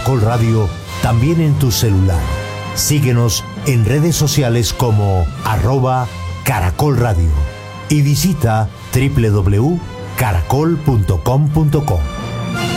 Caracol Radio también en tu celular. Síguenos en redes sociales como @Caracol Radio y visita www.caracol.com.co.